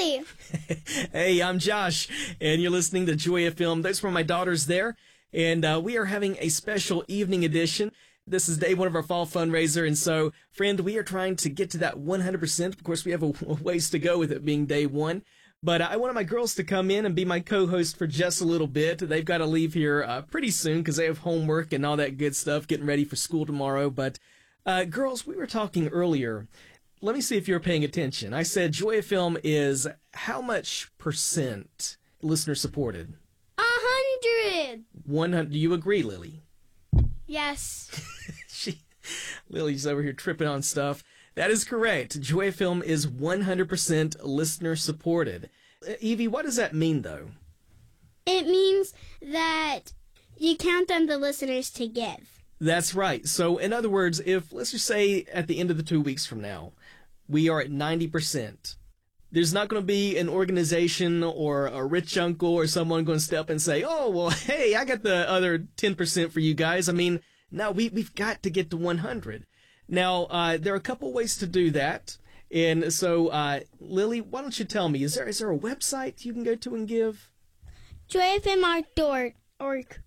Lily. Hey, I'm Josh, and you're listening to Joy FM. Those were my daughters there, and we are having a special evening edition. This is day one of our fall fundraiser, and so, friend, we are trying to get to that 100%. Of course, we have a ways to go with it being day one, but I wanted my girls to come in and be my co-host for just a little bit. They've got to leave here pretty soon because they have homework and all that good stuff, getting ready for school tomorrow. But, girls, we were talking earlier. Let me see if you're paying attention. I said Joy FM is how much percent listener supported? 100. 100. Do you agree, Lily? Yes. Lily's over here tripping on stuff. That is correct. Joy FM is 100% listener supported. Evie, what does that mean, though? It means that you count on the listeners to give. That's right. So, in other words, if, let's just say, at the end of the 2 weeks from now, we are at 90%, there's not going to be an organization or a rich uncle or someone going to step and say, oh, well, hey, I got the other 10% for you guys. I mean, no, we've got to get to 100. Now, there are a couple ways to do that. And so, Lily, why don't you tell me, is there a website you can go to and give? joyfm.org.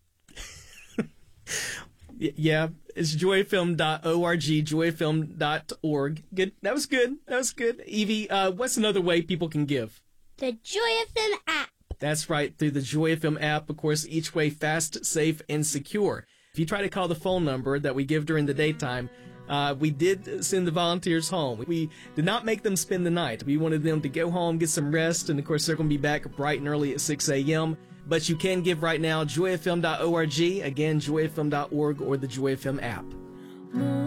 Yeah, it's joyfm.org, joyfm.org. Good. That was good. Evie, what's another way people can give? The Joy FM app. That's right, through the Joy FM app, of course, each way fast, safe, and secure. If you try to call the phone number that we give during the daytime, we did send the volunteers home. We did not make them spend the night. We wanted them to go home, get some rest, and of course, they're going to be back bright and early at 6 a.m., but you can give right now, joyfm.org, again, joyfm.org, or the Joy FM app.